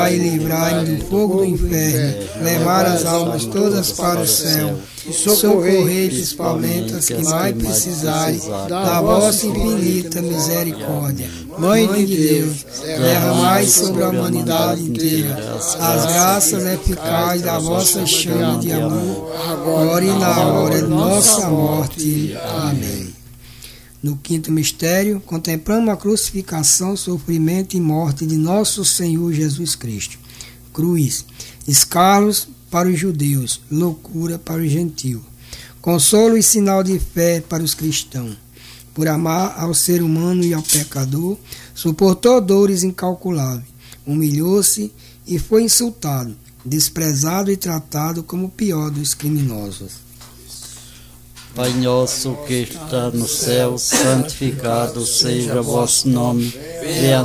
e livrai-nos do fogo do inferno, levar as almas todas para o céu, e socorrei principalmente as que mais precisarem da vossa infinita misericórdia. Mãe de Deus, derramai sobre a humanidade inteira as graças eficazes da vossa chama de amor, agora e na hora de nossa morte. Amém. No quinto mistério, contemplamos a crucificação, sofrimento e morte de nosso Senhor Jesus Cristo. Cruz, escarros para os judeus, loucura para os gentios, consolo e sinal de fé para os cristãos. Por amar ao ser humano e ao pecador, suportou dores incalculáveis, humilhou-se e foi insultado, desprezado e tratado como o pior dos criminosos. Pai nosso que está no céu, santificado seja o vosso nome. Venha